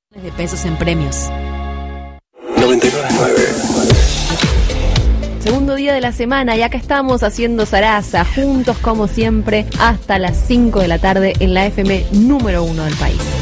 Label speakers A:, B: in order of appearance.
A: de pesos en premios.
B: 99.9.
C: Segundo día de la semana y acá estamos haciendo Zaraza, juntos como siempre, hasta las 5 de la tarde en la FM número 1 del país.